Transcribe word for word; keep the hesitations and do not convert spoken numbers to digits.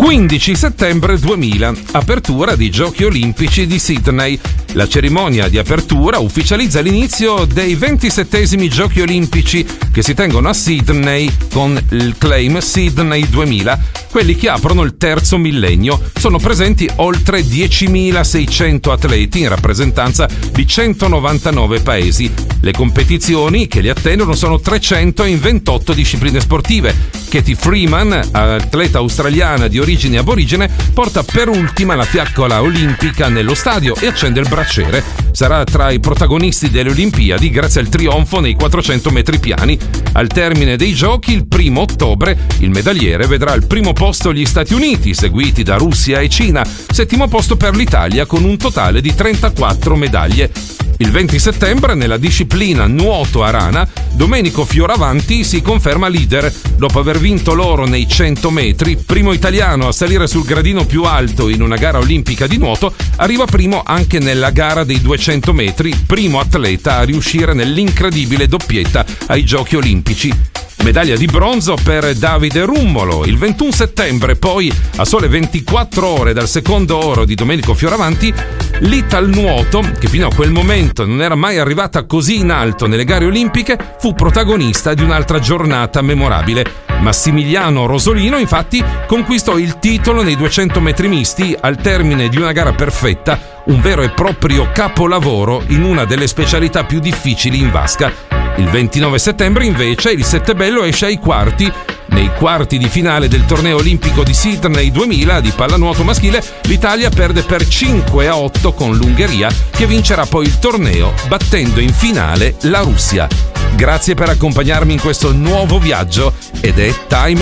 quindici settembre duemila, apertura dei Giochi Olimpici di Sydney. La cerimonia di apertura ufficializza l'inizio dei ventisettesimi Giochi Olimpici che si tengono a Sydney con il claim Sydney duemila, quelli che aprono il terzo millennio. Sono presenti oltre diecimilaseicento atleti in rappresentanza di centonovantanove paesi. Le competizioni che li attendono sono trecento in ventotto discipline sportive. Katie Freeman, atleta australiana di origine aborigene, porta per ultima la fiaccola olimpica nello stadio e accende il braciere. Sarà tra i protagonisti delle Olimpiadi grazie al trionfo nei quattrocento metri piani. Al termine dei giochi, il primo ottobre, il medagliere vedrà al primo posto gli Stati Uniti, seguiti da Russia e Cina. Settimo posto per l'Italia con un totale di trentaquattro medaglie. Il venti settembre, nella disciplina nuoto a rana, Domenico Fioravanti si conferma leader. Dopo aver vinto l'oro nei cento metri, primo italiano a salire sul gradino più alto in una gara olimpica di nuoto, arriva primo anche nella gara dei duecento metri, primo atleta a riuscire nell'incredibile doppietta ai Giochi Olimpici. Medaglia di bronzo per Davide Rummolo. Il ventuno settembre, poi, a sole ventiquattro ore dal secondo oro di Domenico Fioravanti, l'Italnuoto, che fino a quel momento non era mai arrivata così in alto nelle gare olimpiche, fu protagonista di un'altra giornata memorabile. Massimiliano Rosolino, infatti, conquistò il titolo nei duecento metri misti al termine di una gara perfetta, un vero e proprio capolavoro in una delle specialità più difficili in vasca. Il ventinove settembre, invece, il Settebello esce ai quarti. Nei quarti di finale del torneo olimpico di Sydney duemila di pallanuoto maschile, l'Italia perde per cinque a otto con l'Ungheria, che vincerà poi il torneo battendo in finale la Russia. Grazie per accompagnarmi in questo nuovo viaggio ed è time